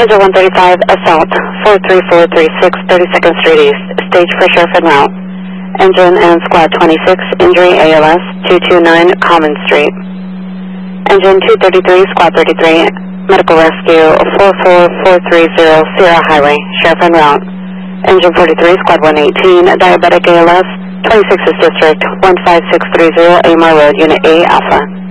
Engine 135, assault, 43436 32nd Street East, stage for sheriff en route. Engine and squad 26, injury ALS, 229 Common Street. Engine 233, squad 33, medical rescue, 44430 Sierra Highway, sheriff en route. Engine 43, squad 118, diabetic ALS, 26th District, 15630 Amar Road, Unit A Alpha.